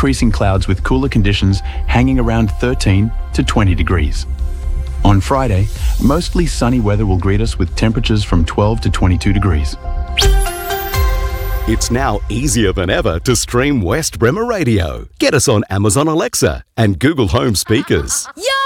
increasing clouds with cooler conditions hanging around 13 to 20 degrees. On Friday, mostly sunny weather will greet us with temperatures from 12 to 22 degrees. It's now easier than ever to stream West Bremer Radio. Get us on Amazon Alexa and Google Home speakers.